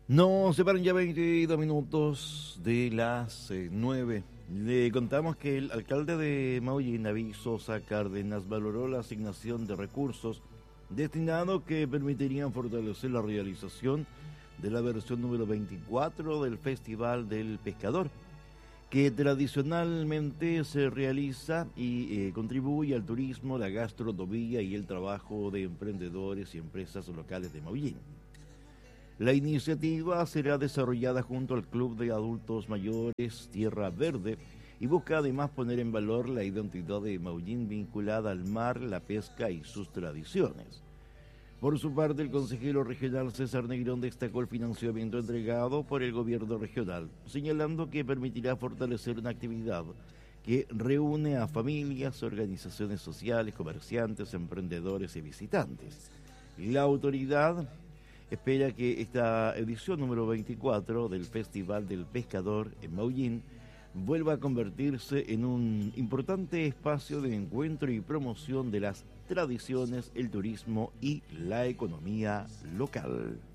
Nos separan ya 22 minutos de las 9. Le contamos que el alcalde de Maullín, David Sosa Cárdenas, valoró la asignación de recursos destinados que permitirían fortalecer la realización de la versión número 24 del Festival del Pescador, que tradicionalmente se realiza y contribuye al turismo, la gastronomía y el trabajo de emprendedores y empresas locales de Maullín. La iniciativa será desarrollada junto al Club de Adultos Mayores Tierra Verde y busca además poner en valor la identidad de Maullín vinculada al mar, la pesca y sus tradiciones. Por su parte, el consejero regional César Negrón destacó el financiamiento entregado por el gobierno regional, señalando que permitirá fortalecer una actividad que reúne a familias, organizaciones sociales, comerciantes, emprendedores y visitantes. La autoridad espera que esta edición número 24 del Festival del Pescador en Maullín vuelva a convertirse en un importante espacio de encuentro y promoción de las tradiciones, el turismo y la economía local.